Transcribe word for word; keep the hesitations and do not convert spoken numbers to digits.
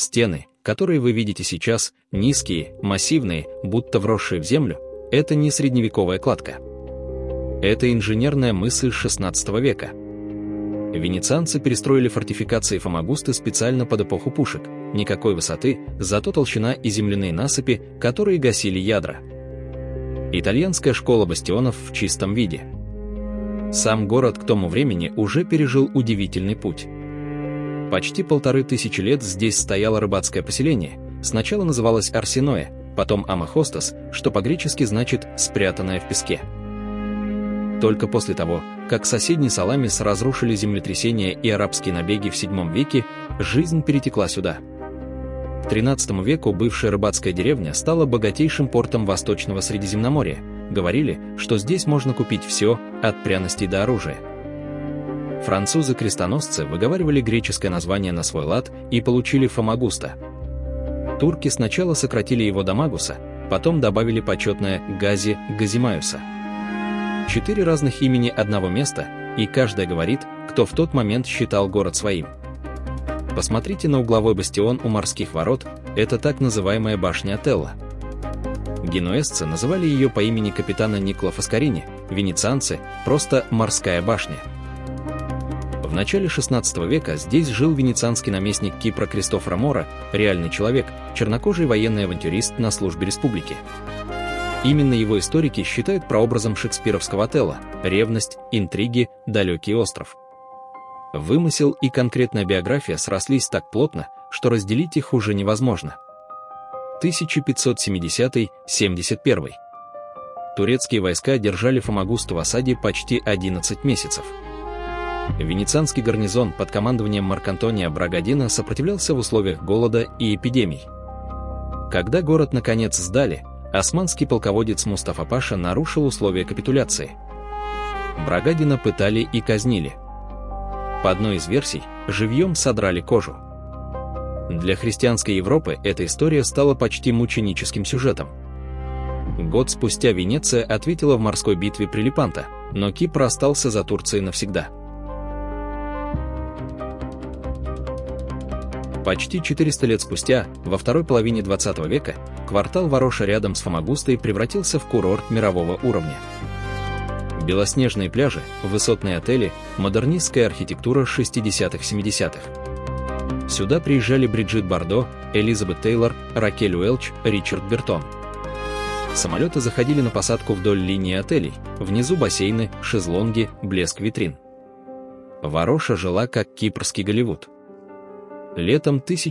Стены, которые вы видите сейчас, низкие, массивные, будто вросшие в землю, это не средневековая кладка. Это инженерная мысль шестнадцатого века. Венецианцы перестроили фортификации Фомагусты специально под эпоху пушек, никакой высоты, зато толщина и земляные насыпи, которые гасили ядра. Итальянская школа бастионов в чистом виде. Сам город к тому времени уже пережил удивительный путь. Почти полторы тысячи лет здесь стояло рыбацкое поселение, сначала называлось Арсеноя, потом Амахостас, что по-гречески значит «спрятанное в песке». Только после того, как соседний Саламис разрушили землетрясения и арабские набеги в седьмом веке, жизнь перетекла сюда. К тринадцатому веку бывшая рыбацкая деревня стала богатейшим портом Восточного Средиземноморья. Говорили, что здесь можно купить все, от пряностей до оружия. Французы-крестоносцы выговаривали греческое название на свой лад и получили Фомагуста. Турки сначала сократили его до Магуса, потом добавили почетное Гази Газимаюса. Четыре разных имени одного места, и каждое говорит, кто в тот момент считал город своим. Посмотрите на угловой бастион у морских ворот, это так называемая башня Отелло. Генуэзцы называли ее по имени капитана Николо Фаскарини, венецианцы – просто «морская башня». В начале шестнадцатого века здесь жил венецианский наместник Кипра Кристофоро Мора, реальный человек, чернокожий военный авантюрист на службе республики. Именно его историки считают прообразом шекспировского Отелло – ревность, интриги, далекий остров. Вымысел и конкретная биография срослись так плотно, что разделить их уже невозможно. тысяча пятьсот семидесятый — семьдесят первый. Турецкие войска держали Фомагусту в осаде почти одиннадцать месяцев. Венецианский гарнизон под командованием Маркантония Брагадино сопротивлялся в условиях голода и эпидемий. Когда город наконец сдали, османский полководец Мустафа Паша нарушил условия капитуляции. Брагадино пытали и казнили. По одной из версий, живьем содрали кожу. Для христианской Европы эта история стала почти мученическим сюжетом. Год спустя Венеция ответила в морской битве при Лепанто, но Кипр остался за Турцией навсегда. Почти четыреста лет спустя, во второй половине двадцатого века, квартал Вароша рядом с Фомагустой превратился в курорт мирового уровня. Белоснежные пляжи, высотные отели, модернистская архитектура шестидесятых-семидесятых. Сюда приезжали Бриджит Бардо, Элизабет Тейлор, Ракель Уэлч, Ричард Бертон. Самолеты заходили на посадку вдоль линии отелей, внизу бассейны, шезлонги, блеск витрин. Вароша жила как кипрский Голливуд. Летом тысяча